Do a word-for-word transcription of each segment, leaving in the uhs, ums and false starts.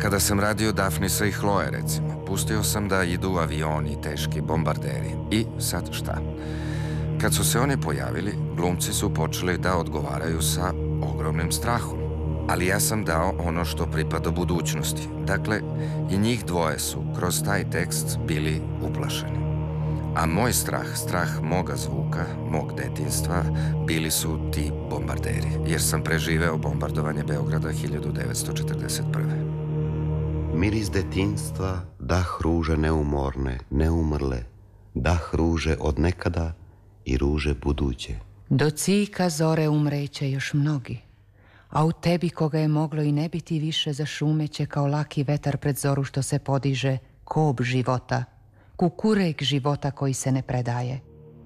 Kada sam radio Dafnisa i Hloe, recimo, pustio sam da idu avioni, teški bombarderi. I sad šta? Kad su se oni pojavili, glumci su počeli da odgovaraju sa ogromnim strahom. Ali ja sam dao ono što pripada budućnosti. Dakle, i njih dvoje su kroz taj tekst bili uplašeni. A moj strah, strah moga zvuka, mog detinjstva, bili su ti bombarderi, jer sam preživeo bombardovanje Beograda hiljadu devetsto četrdeset prve. Miris detinjstva, dah ruže neumorne, neumrle, dah ruže od nekada i ruže buduće. Do cika zore umreće još mnogi, a u tebi koga je moglo i ne biti više zašumeće kao laki vetar pred zoru što se podiže, kob života, kukurek života koji se ne predaje.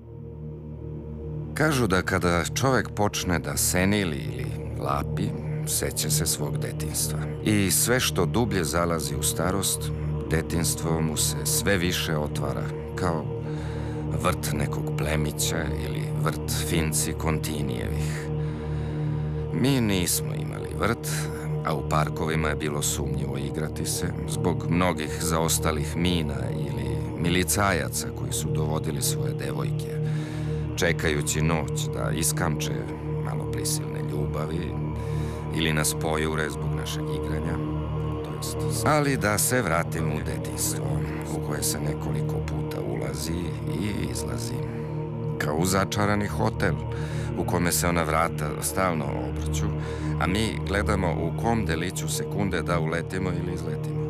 Kažu da kada čovek počne da senili ili lapi, seća se svog detinjstva. I sve što dublje zalazi u starost, detinjstvo mu se sve više otvara, kao vrt nekog plemića ili vrt Finci Kontinijevih. Mi nismo imali vrt, a u parkovima je bilo sumnjivo igrati se zbog mnogih zaostalih mina ili milicajaca koji su dovodili svoje devojke, čekajući noć da iskamče malo prisilne ljubavi ili nas pojure zbog našeg igranja. Ali da se vratim u detinjstvo, u koje se nekoliko puta ulazi i izlazi. Kao u začarani hotel, u kome se ona vrata stalno obrću, a mi gledamo u kom deliću sekunde da uletimo ili izletimo.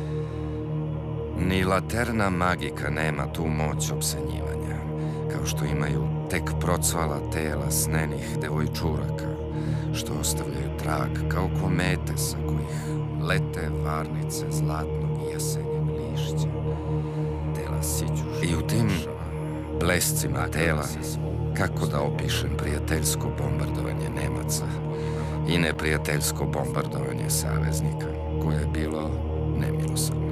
Ni laterna magika nema tu moć opsenjivanja, kao što imaju tek procvala tela snenih devojčuraka, što ostavljaju trag kao komete sa kojih lete varnice zlatnog jesenjeg lišća. Tela siđu i u tim blescima tela, kako da opišem prijateljsko bombardovanje Nemaca i neprijateljsko bombardovanje saveznika, koje je bilo nemilosrdno.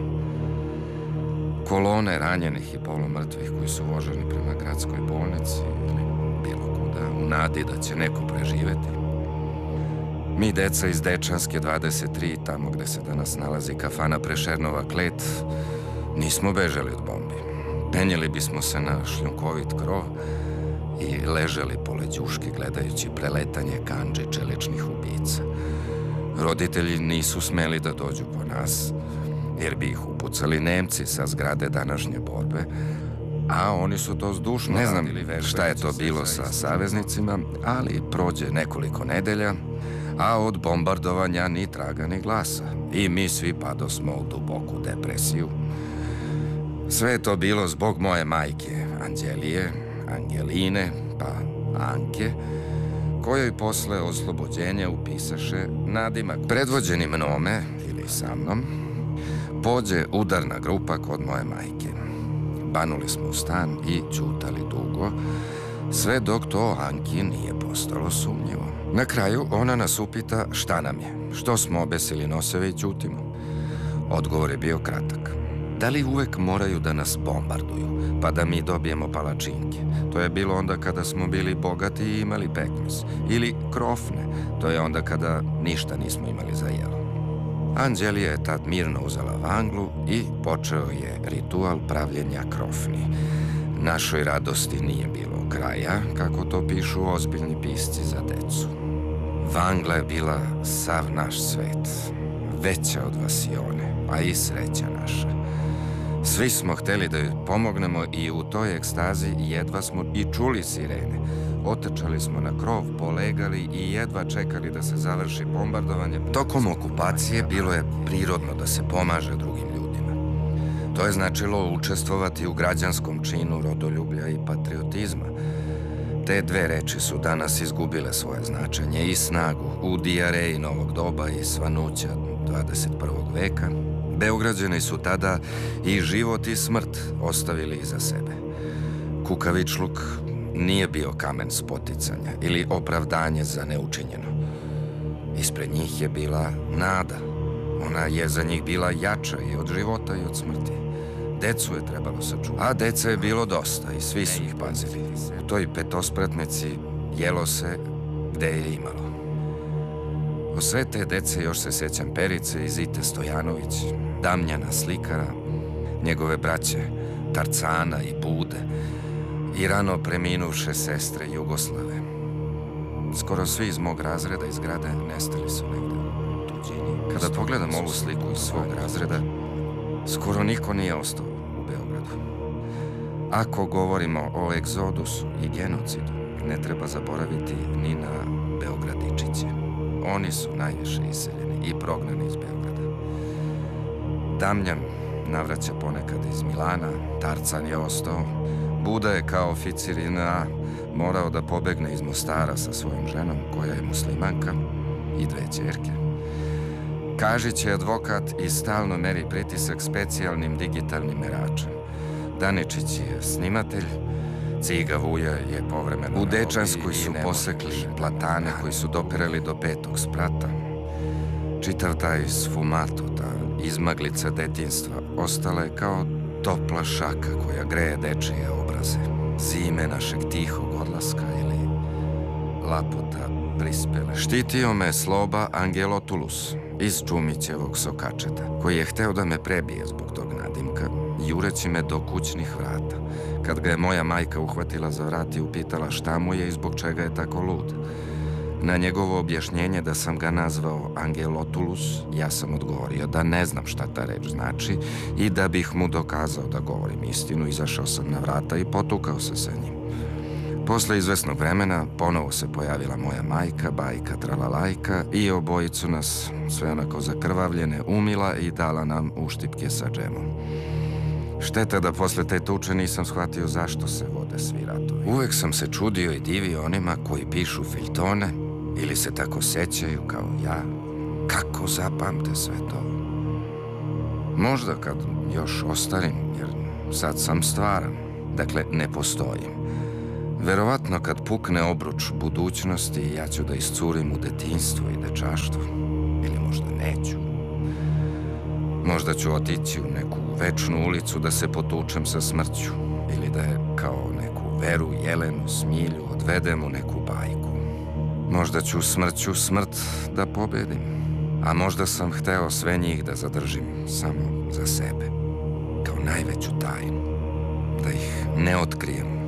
Kolone ranjenih i polumrtvih koji su voženi prema gradskoj bolnici ili bilo kuda, u nadi da će neko preživeti. Mi, deca iz Dečanske dvadeset tri, tamo gde se danas nalazi kafana Prešernova klet, nismo bežali od bombi. Penjeli bismo se na šljunkovit krov i ležali pored đuške gledajući preletanje kandži čeličnih ubica. Roditelji nisu smeli da dođu po nas, jer bi ih upucali Nemci sa zgrade današnje borbe, a oni su to zdušno radili. Ne znam šta je to bilo sa saveznicima, ali prođe nekoliko nedelja, a od bombardovanja ni traga ni glasa. I mi svi padosmo u duboku depresiju. Sve je to bilo zbog moje majke, Anđelije, Angeline, pa Anke, kojoj posle oslobođenja upisaše nadimak. Predvođeni mnome, ili sa mnom, pođe udarna grupa kod moje majke. Banuli smo u stan i ćutali dugo, sve dok to Anki nije postalo sumnjivo. Na kraju ona nas upita šta nam je, što smo obesili noseve i ćutimo. Odgovor je bio kratak. Da li uvek moraju da nas bombarduju, pa da mi dobijemo palačinke? To je bilo onda kada smo bili bogati i imali pekmez. Ili krofne, to je onda kada ništa nismo imali za jelo. Anđelija je tad mirno uzela vanglu i počeo je ritual pravljenja krofni. Našoj radosti nije bilo kraja, kako to pišu ozbiljni pisci za decu. Vangla je bila sav naš svet, veća od vasione, a i sreća naša. Svi smo hteli da joj pomognemo i u toj ekstazi jedva smo i čuli sirene. Otrčali smo na krov, polegali i jedva čekali da se završi bombardovanje. Tokom okupacije bilo je prirodno da se pomaže drugim ljudima. To je značilo učestvovati u građanskom činu rodoljublja i patriotizma. Te dve reči su danas izgubile svoje značenje i snagu u dijareji novog doba i svanuća dvadeset prvog veka. Beograđani su tada i život i smrt ostavili iza sebe. Kukavičluk nije bio kamen spoticanja ili opravdanje za neučinjeno. Ispred njih je bila nada. Ona je za njih bila jača i od života i od smrti. Decu je trebalo sačuvati. A deca je bilo dosta i svi su ih pazili. U toj petospratnici jelo se gde je imalo. O sve te dece još se sjećam Perice i Zite Stojanović, Damljana slikara, njegove braće Tarcana i Bude i rano preminuvše sestre Jugoslave. Skoro svi iz mog razreda iz grada nestali su negde u tuđini. Kada pogledam ovu sliku iz svog razreda, skoro niko nije ostao u Beogradu. Ako govorimo o egzodusu i genocidu, ne treba zaboraviti ni na Beogradičiće. Oni su najviše iseljeni i prognani iz Beograda. Damljan navraća ponekad iz Milana, Tarcan je ostao, Buda je kao oficir I N A morao da pobegne iz Mostara sa svojom ženom, koja je muslimanka, i dve ćerke. Kažić je advokat i stalno meri pritisak specijalnim digitalnim meračem. Daničić je snimatelj, Ciga Vuja je povremeno... U Dečanskoj su posekli platane koji su dopirali do petog sprata. Čitav taj sfumato, ta izmaglica detinjstva, ostala je kao topla šaka koja greje dečije obraze. Zime našeg tihog odlaska ili lapota prispele. Štitio me Sloba Angelotulus iz Čumićevog Sokačeta, koji je hteo da me prebije zbog tog nadimka, jureći me do kućnih vrata. Kad ga je moja majka uhvatila za vrat I upitala šta mu je I zbog čega je tako lud. Na njegovo objašnjenje da sam ga nazvao Angelotulus, ja sam odgovorio da ne znam šta ta reč znači I da bih mu dokazao da govorim istinu. Izašao sam na vrata I potukao se sa njim. Posle izvesnog vremena ponovo se pojavila moja majka, bajka tralalajka I obojicu nas, sve onako zakrvavljene, umila I dala nam uštipke sa džemom. Šteta da posle te tuče nisam shvatio zašto se vode svi ratovi. Uvek sam se čudio I divio onima koji pišu feljtone ili se tako sećaju kao ja. Kako zapamte sve to? Možda kad još ostarim, jer sad sam stvaran. Dakle, ne postojim. Verovatno kad pukne obruč budućnosti, ja ću da iscurim u detinjstvo I dečaštvo. Ili možda neću. Možda ću otići u neku večnu ulicu da se potučem sa smrću. Ili da je kao neku Veru, Jelenu, Smilju odvedem u neku bajku. Možda ću smrću smrt da pobedim. A možda sam hteo sve njih da zadržim samo za sebe. Kao najveću tajnu. Da ih ne otkrijem